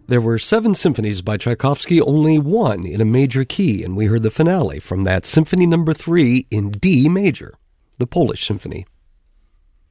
There were 7 symphonies by Tchaikovsky, only one in a major key, and we heard the finale from that Symphony No. 3 in D major, the Polish Symphony.